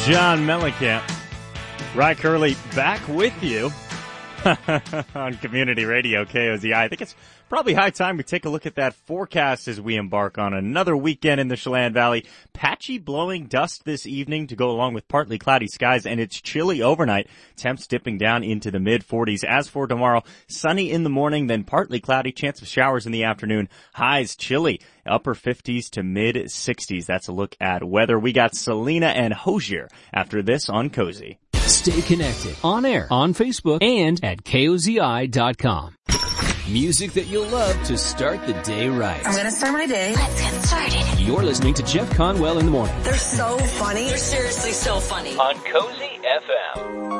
John Mellencamp. Rye Curley back with you on Community Radio KOZI. I think it's probably high time we take a look at that forecast as we embark on another weekend in the Chelan Valley. Patchy blowing dust this evening to go along with partly cloudy skies, and it's chilly overnight. Temps dipping down into the mid-40s. As for tomorrow, sunny in the morning, then partly cloudy, chance of showers in the afternoon. Highs chilly, upper 50s to mid-60s. That's a look at weather. We got Selena and Hosier after this on Cozy. Stay connected on air, on Facebook, and at KOZI.com. Music that you'll love to start the day right. I'm going to start my day. Let's get started. You're listening to Jeff Conwell in the morning. They're so funny. They're seriously so funny. On Cozy FM.